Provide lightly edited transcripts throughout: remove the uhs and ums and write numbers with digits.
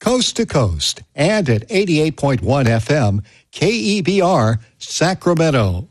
coast to coast, and at 88.1 FM, KEBR, Sacramento.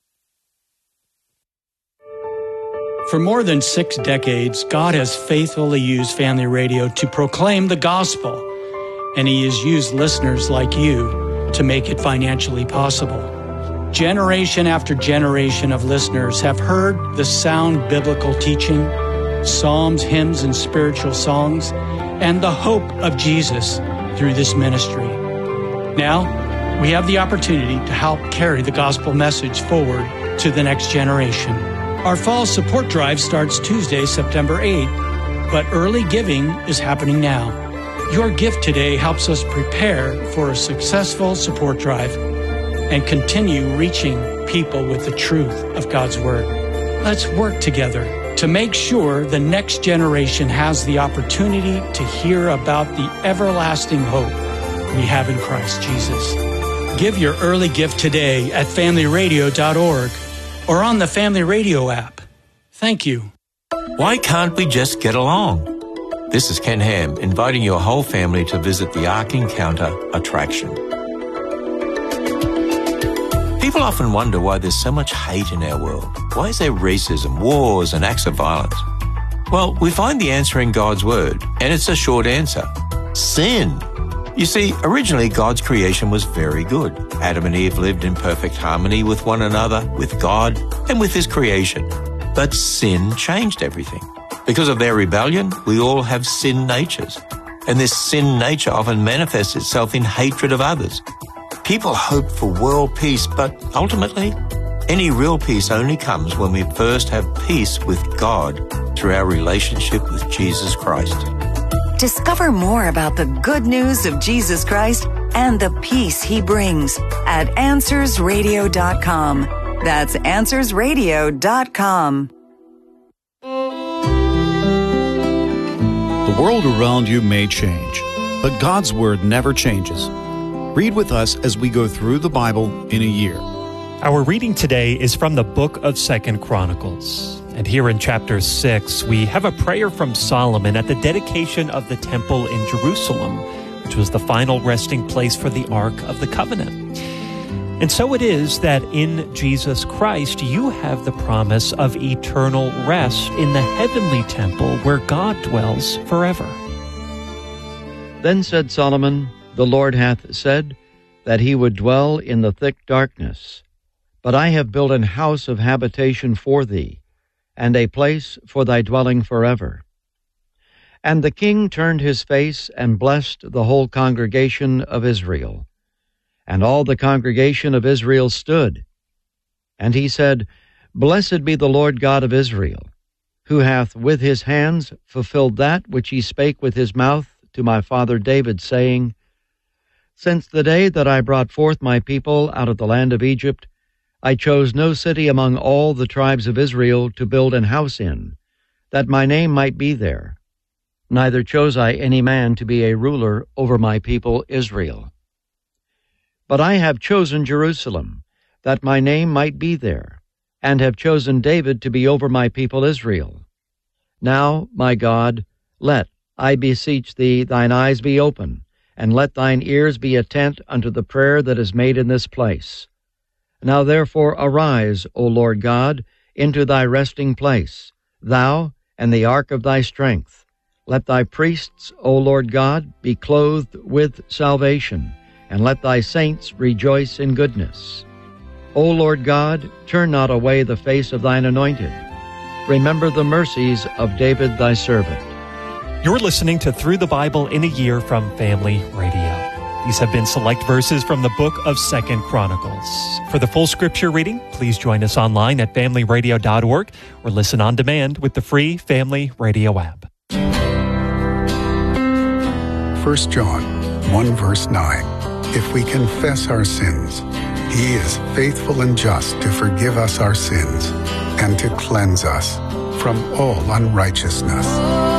For more than 6 decades, God has faithfully used Family Radio to proclaim the gospel, and He has used listeners like you to make it financially possible. Generation after generation of listeners have heard the sound biblical teaching, psalms, hymns, and spiritual songs, and the hope of Jesus through this ministry. Now, we have the opportunity to help carry the gospel message forward to the next generation. Our fall support drive starts Tuesday, September 8th, but early giving is happening now. Your gift today helps us prepare for a successful support drive and continue reaching people with the truth of God's Word. Let's work together to make sure the next generation has the opportunity to hear about the everlasting hope we have in Christ Jesus. Give your early gift today at familyradio.org or on the Family Radio app. Thank you. Why can't we just get along? This is Ken Ham, inviting your whole family to visit the Ark Encounter attraction. People often wonder why there's so much hate in our world. Why is there racism, wars, and acts of violence? Well, we find the answer in God's Word, and it's a short answer. Sin. You see, originally God's creation was very good. Adam and Eve lived in perfect harmony with one another, with God, and with His creation. But sin changed everything. Because of their rebellion, we all have sin natures. And this sin nature often manifests itself in hatred of others. People hope for world peace, but ultimately, any real peace only comes when we first have peace with God through our relationship with Jesus Christ. Discover more about the good news of Jesus Christ and the peace He brings at AnswersRadio.com. That's AnswersRadio.com. The world around you may change, but God's Word never changes. Read with us as we go through the Bible in a year. Our reading today is from the book of 2 Chronicles. And here in chapter 6, we have a prayer from Solomon at the dedication of the temple in Jerusalem, which was the final resting place for the Ark of the Covenant. And so it is that in Jesus Christ, you have the promise of eternal rest in the heavenly temple where God dwells forever. Then said Solomon, The Lord hath said that He would dwell in the thick darkness. But I have built an house of habitation for Thee, and a place for Thy dwelling forever. And the king turned his face and blessed the whole congregation of Israel. And all the congregation of Israel stood. And he said, Blessed be the Lord God of Israel, who hath with His hands fulfilled that which He spake with His mouth to my father David, saying, Since the day that I brought forth my people out of the land of Egypt, I chose no city among all the tribes of Israel to build an house in, that my name might be there. Neither chose I any man to be a ruler over my people Israel. But I have chosen Jerusalem, that my name might be there, and have chosen David to be over my people Israel. Now, my God, let, I beseech Thee, Thine eyes be open, and let Thine ears be attent unto the prayer that is made in this place. Now therefore arise, O Lord God, into Thy resting place, Thou and the ark of Thy strength. Let Thy priests, O Lord God, be clothed with salvation, and let Thy saints rejoice in goodness. O Lord God, turn not away the face of Thine anointed. Remember the mercies of David Thy servant. You're listening to Through the Bible in a Year from Family Radio. These have been select verses from the book of 2 Chronicles. For the full scripture reading, please join us online at familyradio.org or listen on demand with the free Family Radio app. 1 John 1 verse 9. If we confess our sins, He is faithful and just to forgive us our sins and to cleanse us from all unrighteousness.